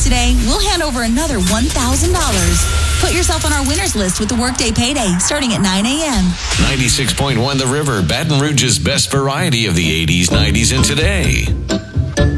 today, we'll hand over another $1,000. Put yourself on our winners list with the Workday Payday starting at 9 a.m. 96.1 The River, Baton Rouge's best variety of the 80s, 90s, and today.